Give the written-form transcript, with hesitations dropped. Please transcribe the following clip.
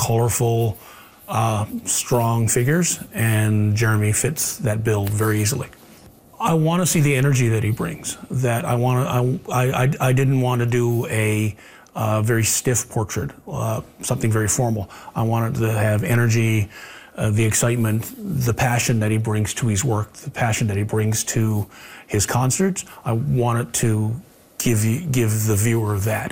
colorful, strong figures, and Jeremy fits that bill very easily. I want to see the energy that he brings. That I didn't want to do a very stiff portrait, something very formal. I wanted to have energy, the excitement, the passion that he brings to his work, the passion that he brings to his concerts. I wanted to give the viewer that.